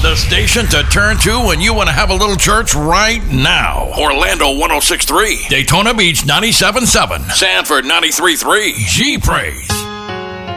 The station to turn to when you want to have a little church right now. Orlando 106.3. Daytona Beach 97.7. Sanford 93.3. G Praise.